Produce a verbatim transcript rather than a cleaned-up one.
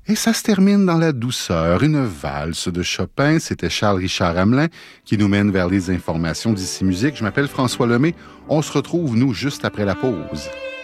Et ça se termine dans la douceur, une valse de Chopin. C'était Charles-Richard Hamelin qui nous mène vers les informations d'Ici Musique. Je m'appelle François Lemay. On se retrouve, nous, juste après la pause.